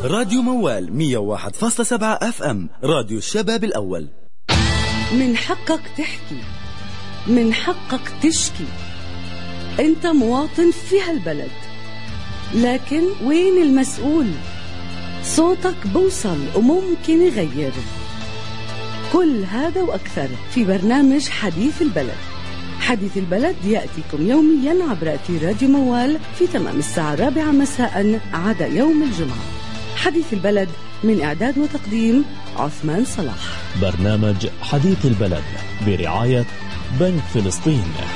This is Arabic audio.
راديو موال 101.7 FM، راديو الشباب الأول. من حقك تحكي، من حقك تشكي، أنت مواطن في هالبلد، لكن وين المسؤول؟ صوتك بوصل وممكن يغير. كل هذا وأكثر في برنامج حديث البلد. حديث البلد يأتيكم يوميا عبر أثير راديو موال في تمام الساعة 4 مساء عدا يوم الجمعة. حديث البلد من إعداد وتقديم عثمان صلاح. برنامج حديث البلد برعاية بنك فلسطين.